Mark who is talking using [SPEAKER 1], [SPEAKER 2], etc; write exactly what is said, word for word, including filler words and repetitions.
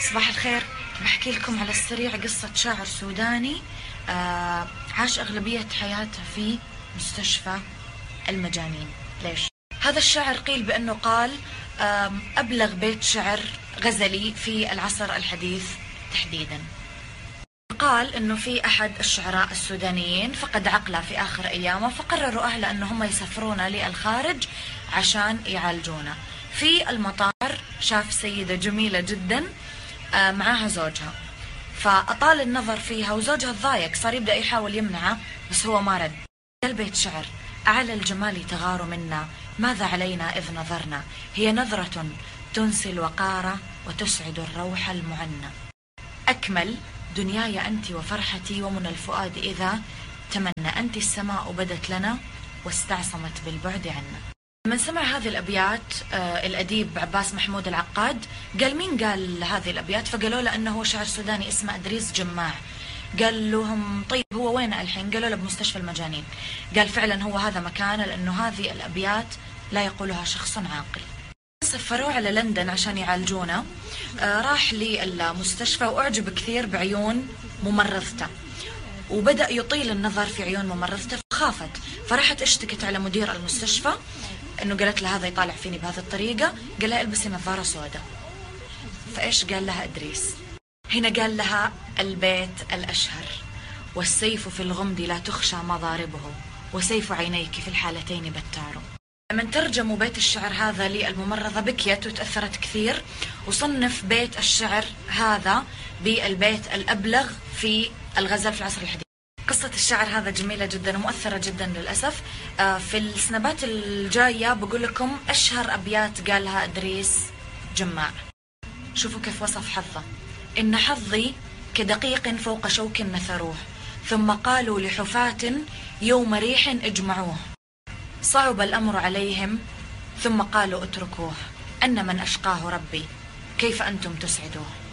[SPEAKER 1] صباح الخير. بحكي لكم على السريع قصة شاعر سوداني آه عاش أغلبية حياته في مستشفى المجانين. ليش؟ هذا الشاعر قيل بأنه قال آه أبلغ بيت شعر غزلي في العصر الحديث تحديدا. قال أنه في أحد الشعراء السودانيين فقد عقله في آخر أيامه، فقرروا أهله أنهم يسافرون للخارج عشان يعالجونه. في المطار شاف سيدة جميلة جدا معاها زوجها، فأطال النظر فيها وزوجها تضايق، صار يبدأ يحاول يمنعه بس هو ما رد. قال بيت شعر: أعلى الجمال تغار منا، ماذا علينا إذ نظرنا، هي نظرة تنسي الوقار وتسعد الروح المعنى. أكمل دنياي أنت وفرحتي ومن الفؤاد إذا تمنى، أنت السماء بدت لنا واستعصمت بالبعد عنا. من سمع هذه الأبيات آه الأديب عباس محمود العقاد قال مين قال هذه الأبيات؟ فقالوا له أنه هو شاعر سوداني اسمه إدريس جماع. قال لهم طيب هو وين الحين؟ قالوا له بمستشفى المجانين. قال فعلا هو هذا مكانه، لأنه هذه الأبيات لا يقولها شخص عاقل. سفروه على لندن عشان يعالجونه. آه راح للمستشفى وأعجب كثير بعيون ممرضته، وبدأ يطيل النظر في عيون ممرضته، فخافت فراحت اشتكت على مدير المستشفى انه قالت له هذا يطالع فيني بهذه الطريقة. قال لها البسي نظارة سوداء. فايش قال لها إدريس؟ هنا قال لها البيت الأشهر: والسيف في الغمد لا تخشى مضاربه، وسيف عينيك في الحالتين بتار. من ترجموا بيت الشعر هذا للممرضة بكيت وتأثرت كثير، وصنف بيت الشعر هذا بالبيت الأبلغ في الغزل في العصر الحديث. قصة الشعر هذا جميلة جدا ومؤثرة جدا للأسف. في السنبات الجاية بقول لكم أشهر أبيات قالها إدريس جماع. شوفوا كيف وصف حظه: إن حظي كدقيق فوق شوك نثروه، ثم قالوا لحفاة يوم ريح اجمعوه، صعب الأمر عليهم ثم قالوا اتركوه، أن من أشقاه ربي كيف أنتم تسعدوه.